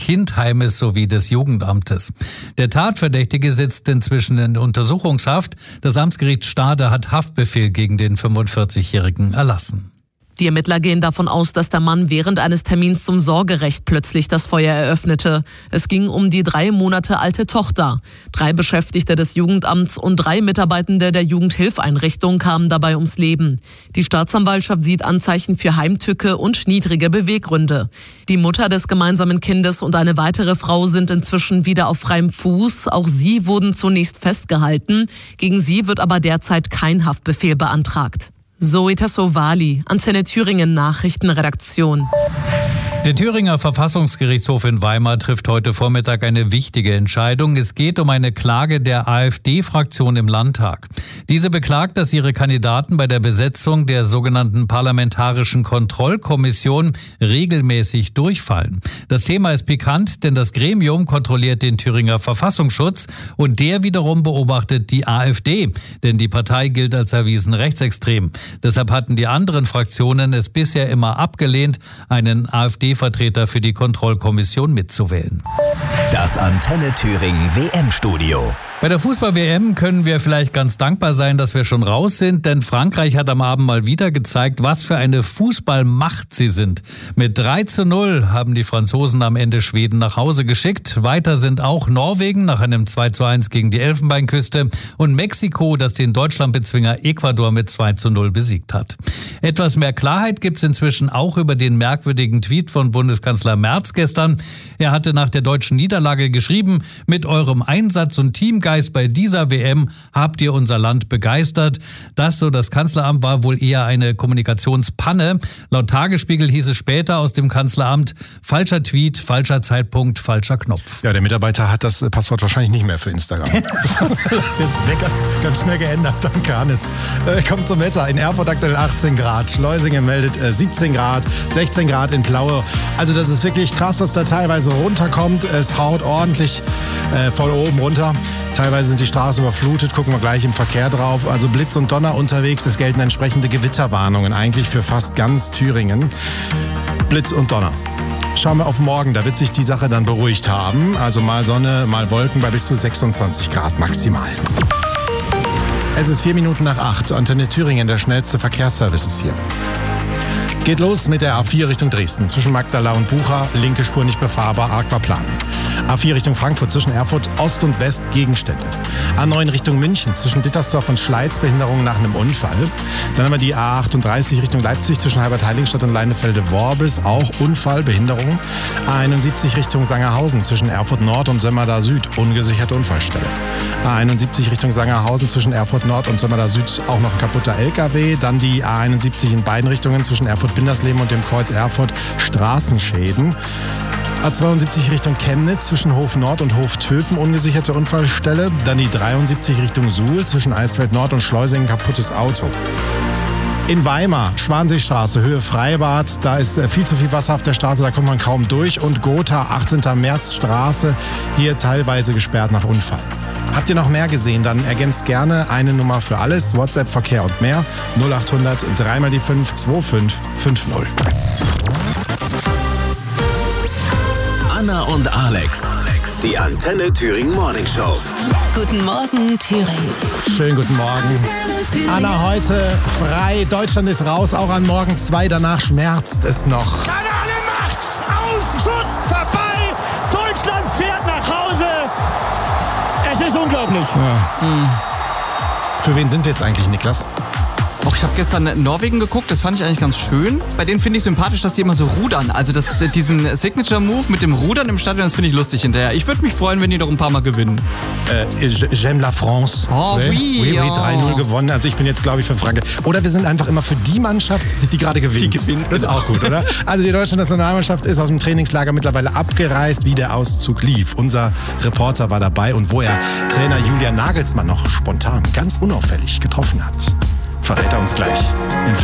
Kindheimes sowie des Jugendamtes. Der Tatverdächtige sitzt inzwischen in Untersuchungshaft. Das Amtsgericht Stade hat Haftbefehl gegen den 45-Jährigen erlassen. Die Ermittler gehen davon aus, dass der Mann während eines Termins zum Sorgerecht plötzlich das Feuer eröffnete. Es ging um die 3 Monate alte Tochter. 3 Beschäftigte des Jugendamts und 3 Mitarbeitende der Jugendhilfeinrichtung kamen dabei ums Leben. Die Staatsanwaltschaft sieht Anzeichen für Heimtücke und niedrige Beweggründe. Die Mutter des gemeinsamen Kindes und eine weitere Frau sind inzwischen wieder auf freiem Fuß. Auch sie wurden zunächst festgehalten. Gegen sie wird aber derzeit kein Haftbefehl beantragt. Zoe Tassovali, Antenne Thüringen Nachrichtenredaktion. Der Thüringer Verfassungsgerichtshof in Weimar trifft heute Vormittag eine wichtige Entscheidung. Es geht um eine Klage der AfD-Fraktion im Landtag. Diese beklagt, dass ihre Kandidaten bei der Besetzung der sogenannten Parlamentarischen Kontrollkommission regelmäßig durchfallen. Das Thema ist pikant, denn das Gremium kontrolliert den Thüringer Verfassungsschutz und der wiederum beobachtet die AfD, denn die Partei gilt als erwiesen rechtsextrem. Deshalb hatten die anderen Fraktionen es bisher immer abgelehnt, einen AfD-Vertreter für die Kontrollkommission mitzuwählen. Das Antenne Thüringen WM-Studio. Bei der Fußball-WM können wir vielleicht ganz dankbar sein, dass wir schon raus sind, denn Frankreich hat am Abend mal wieder gezeigt, was für eine Fußballmacht sie sind. Mit 3:0 haben die Franzosen am Ende Schweden nach Hause geschickt. Weiter sind auch Norwegen nach einem 2:1 gegen die Elfenbeinküste und Mexiko, das den Deutschlandbezwinger Ecuador mit 2:0 besiegt hat. Etwas mehr Klarheit gibt's inzwischen auch über den merkwürdigen Tweet von Bundeskanzler Merz gestern. Er hatte nach der deutschen Niederlage geschrieben: Mit eurem Einsatz und Teamgeist bei dieser WM habt ihr unser Land begeistert. Das, so das Kanzleramt, war wohl eher eine Kommunikationspanne. Laut Tagesspiegel hieß es später aus dem Kanzleramt: falscher Tweet, falscher Zeitpunkt, falscher Knopf. Ja, der Mitarbeiter hat das Passwort wahrscheinlich nicht mehr für Instagram. Jetzt ganz schnell geändert, danke Hannes. Kommt zum Wetter. In Erfurt aktuell 18 Grad, Schleusingen meldet 17 Grad, 16 Grad in Plaue. Also das ist wirklich krass, was da teilweise runterkommt. Es haut ordentlich voll oben runter. Teilweise sind die Straßen überflutet, gucken wir gleich im Verkehr drauf. Also Blitz und Donner unterwegs, es gelten entsprechende Gewitterwarnungen eigentlich für fast ganz Thüringen. Blitz und Donner. Schauen wir auf morgen, da wird sich die Sache dann beruhigt haben. Also mal Sonne, mal Wolken bei bis zu 26 Grad maximal. Es ist 4:08. Antenne Thüringen, der schnellste Verkehrsservice ist hier. Geht los mit der A4 Richtung Dresden. Zwischen Magdala und Bucha, linke Spur nicht befahrbar, Aquaplan. A4 Richtung Frankfurt, zwischen Erfurt Ost und West Gegenstände. A9 Richtung München, zwischen Dittersdorf und Schleiz, Behinderung nach einem Unfall. Dann haben wir die A38 Richtung Leipzig, zwischen Heilbad-Heiligenstadt und Leinefelde-Worbis, auch Unfall, Behinderung. A71 Richtung Sangerhausen, zwischen Erfurt Nord und Sömmerda Süd, ungesicherte Unfallstelle. A71 Richtung Sangerhausen, zwischen Erfurt Nord und Sömmerda Süd, auch noch ein kaputter LKW. Dann die A71 in beiden Richtungen, zwischen Erfurt-Bindersleben und dem Kreuz Erfurt, Straßenschäden. A72 Richtung Chemnitz, zwischen Hof Nord und Hof Töpen, ungesicherte Unfallstelle. Dann die 73 Richtung Suhl, zwischen Eisfeld Nord und Schleusingen, kaputtes Auto. In Weimar, Schwanseestraße, Höhe Freibad, da ist viel zu viel Wasser auf der Straße, da kommt man kaum durch. Und Gotha, 18. Märzstraße, hier teilweise gesperrt nach Unfall. Habt ihr noch mehr gesehen, dann ergänzt gerne eine Nummer für alles, WhatsApp, Verkehr und mehr, 0800 3x5 2550. Anna und Alex, die Antenne Thüringen Morning Show. Guten Morgen, Thüringen. Schönen guten Morgen. Anna, heute frei, Deutschland ist raus, auch an Morgen 2, danach schmerzt es noch. Kanale macht's aus, Schuss, vorbei, Deutschland fährt nach Hause. Es ist unglaublich. Ja. Für wen sind wir jetzt eigentlich, Niklas? Ich habe gestern Norwegen geguckt, das fand ich eigentlich ganz schön. Bei denen finde ich sympathisch, dass die immer so rudern. Also diesen Signature-Move mit dem Rudern im Stadion, das finde ich lustig hinterher. Ich würde mich freuen, wenn die noch ein paar Mal gewinnen. J'aime la France. Oh, oui. 3-0 gewonnen. Also ich bin jetzt, glaube ich, für Frankreich. Oder wir sind einfach immer für die Mannschaft, die gerade gewinnt. Die gewinnt, das ist auch gut, oder? Also die deutsche Nationalmannschaft ist aus dem Trainingslager mittlerweile abgereist, wie der Auszug lief. Unser Reporter war dabei und wo er Trainer Julian Nagelsmann noch spontan, ganz unauffällig getroffen hat, verrät er uns gleich in